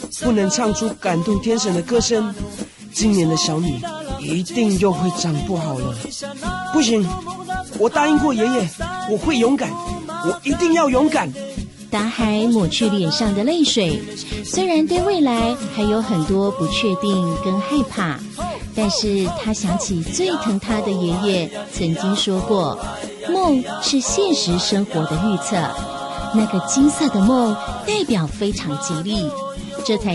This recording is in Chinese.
不能唱出感动天神的歌声，今年的小女一定又会长不好了。不行，我答应过爷爷，我会勇敢，我一定要勇敢。 达海抹去脸上的泪水，虽然对未来还有很多不确定跟害怕，但是他想起最疼他的爷爷曾经说过，梦是现实生活的预测，那个金色的梦代表非常吉利，这才